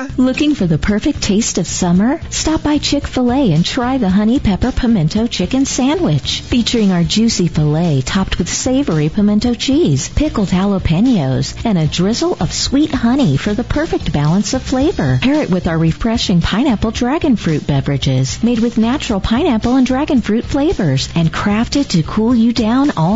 summer? Looking for the perfect taste of summer? Stop by Chick-fil-A and try the Honey Pepper Pimento Chicken Sandwich, featuring our juicy filet topped with savory pimento cheese, pickled jalapenos, and a drizzle of sweet honey for the perfect balance of flavor. Pair it with our refreshing pineapple dragon fruit beverages, made with natural pineapple and dragon fruit flavors, and crafted to cool you down all